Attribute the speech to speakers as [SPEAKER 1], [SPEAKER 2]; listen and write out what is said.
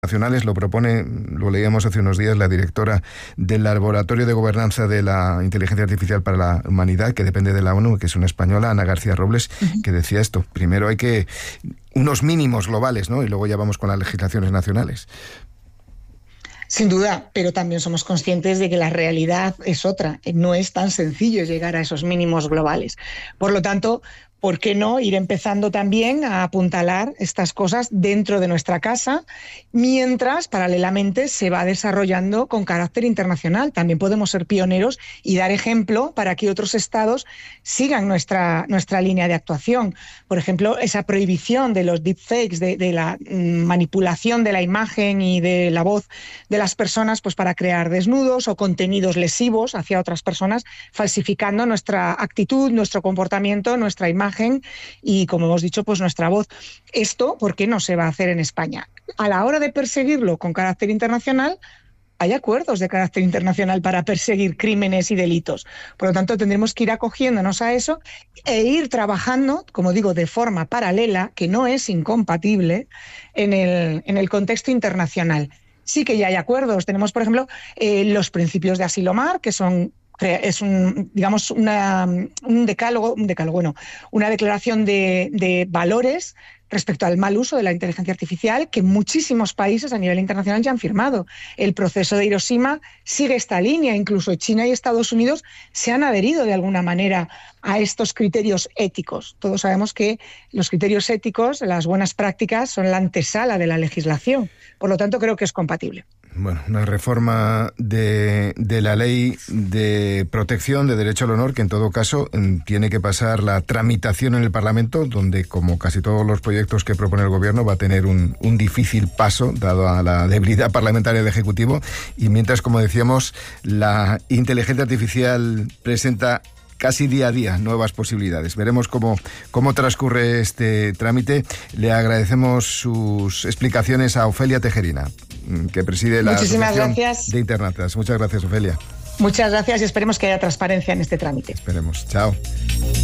[SPEAKER 1] internacionales. Lo propone, lo leíamos hace unos días, la directora del Laboratorio de Gobernanza de la Inteligencia Artificial para la Humanidad, que depende de la ONU, que es una española, Ana García Robles, que decía esto. Primero hay que unos mínimos globales, ¿no? Y luego ya vamos con las legislaciones nacionales.
[SPEAKER 2] Sin duda, pero también somos conscientes de que la realidad es otra. No es tan sencillo llegar a esos mínimos globales. Por lo tanto, ¿por qué no ir empezando también a apuntalar estas cosas dentro de nuestra casa, mientras paralelamente se va desarrollando con carácter internacional? También podemos ser pioneros y dar ejemplo para que otros estados sigan nuestra línea de actuación. Por ejemplo, esa prohibición de los deepfakes, de la manipulación de la imagen y de la voz de las personas, pues para crear desnudos o contenidos lesivos hacia otras personas, falsificando nuestra actitud, nuestro comportamiento, nuestra imagen y, como hemos dicho, pues nuestra voz. Esto, ¿por qué no se va a hacer en España? A la hora de perseguirlo con carácter internacional, hay acuerdos de carácter internacional para perseguir crímenes y delitos. Por lo tanto, tendremos que ir acogiéndonos a eso e ir trabajando, como digo, de forma paralela, que no es incompatible, en el contexto internacional. Sí que ya hay acuerdos. Tenemos, por ejemplo, los principios de Asilomar, que es un decálogo, no, una declaración de valores respecto al mal uso de la inteligencia artificial que muchísimos países a nivel internacional ya han firmado. El proceso de Hiroshima sigue esta línea, incluso China y Estados Unidos se han adherido de alguna manera a estos criterios éticos. Todos sabemos que los criterios éticos, las buenas prácticas, son la antesala de la legislación. Por lo tanto, creo que es compatible.
[SPEAKER 1] Bueno, una reforma de la ley de protección de derecho al honor que en todo caso tiene que pasar la tramitación en el Parlamento, donde, como casi todos los proyectos que propone el Gobierno, va a tener un difícil paso, dado a la debilidad parlamentaria del Ejecutivo. Y mientras, como decíamos, la inteligencia artificial presenta casi día a día nuevas posibilidades. Veremos cómo transcurre este trámite. Le agradecemos sus explicaciones a Ofelia Tejerina, que preside la Asociación de Internatas. Muchas gracias, Ofelia.
[SPEAKER 2] Muchas gracias y esperemos que haya transparencia en este trámite.
[SPEAKER 1] Esperemos. Chao.